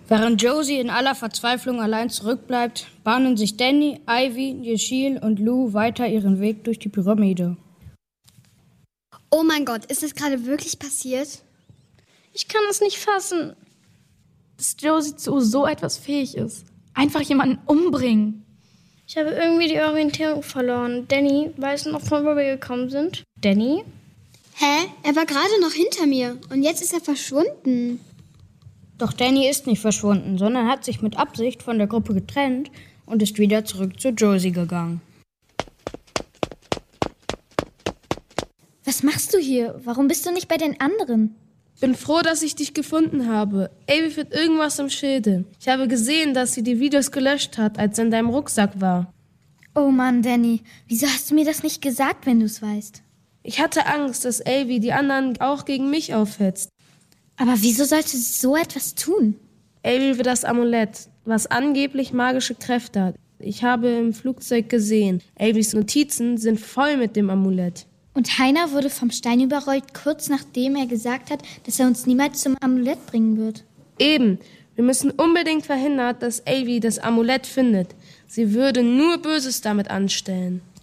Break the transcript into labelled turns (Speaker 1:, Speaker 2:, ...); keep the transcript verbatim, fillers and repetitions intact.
Speaker 1: Während Josie in aller Verzweiflung allein zurückbleibt, bahnen sich Danny, Ivy, Yeşil und Lou weiter ihren Weg durch die Pyramide.
Speaker 2: Oh mein Gott, ist das gerade wirklich passiert?
Speaker 3: Ich kann es nicht fassen, dass Josie zu so etwas fähig ist. Einfach jemanden umbringen. Ich habe irgendwie die Orientierung verloren. Danny, weißt du noch, von wo wir gekommen sind? Danny?
Speaker 2: Hä? Er war gerade noch hinter mir und jetzt ist er verschwunden.
Speaker 1: Doch Danny ist nicht verschwunden, sondern hat sich mit Absicht von der Gruppe getrennt und ist wieder zurück zu Josie gegangen.
Speaker 4: Was machst du hier? Warum bist du nicht bei den anderen?
Speaker 5: Bin froh, dass ich dich gefunden habe. Ivy führt irgendwas im Schilde. Ich habe gesehen, dass sie die Videos gelöscht hat, als sie in deinem Rucksack war.
Speaker 4: Oh Mann, Danny, wieso hast du mir das nicht gesagt, wenn du es weißt?
Speaker 5: Ich hatte Angst, dass Ivy die anderen auch gegen mich aufhetzt.
Speaker 4: Aber wieso sollte sie so etwas tun?
Speaker 5: Ivy will das Amulett, was angeblich magische Kräfte hat. Ich habe im Flugzeug gesehen, Ivys Notizen sind voll mit dem Amulett.
Speaker 4: Und Heiner wurde vom Stein überrollt, kurz nachdem er gesagt hat, dass er uns niemals zum Amulett bringen wird.
Speaker 5: Eben, wir müssen unbedingt verhindern, dass Ivy das Amulett findet. Sie würde nur Böses damit anstellen.